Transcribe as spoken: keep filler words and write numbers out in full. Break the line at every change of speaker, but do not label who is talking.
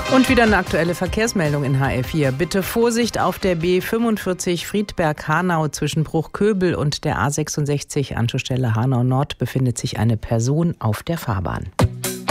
Und wieder eine aktuelle Verkehrsmeldung in H R vier. Bitte Vorsicht auf der B fünfundvierzig Friedberg-Hanau zwischen Bruchköbel und der A sechsundsechzig. Anschlussstelle Hanau Nord befindet sich eine Person auf der Fahrbahn.